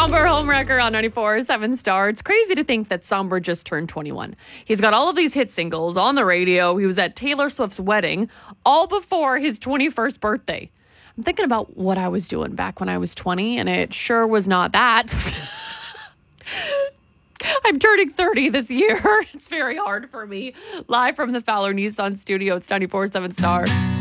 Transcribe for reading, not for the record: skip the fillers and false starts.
Somber Homewrecker on 94.7 Star. It's crazy to think that Somber just turned 21. He's got all of these hit singles on the radio. He was at Taylor Swift's wedding all before his 21st birthday. I'm thinking about what I was doing back when I was 20, and it sure was not that. I'm turning 30 this year. It's very hard for me. Live from the Fowler Nissan studio, it's 94.7 Star.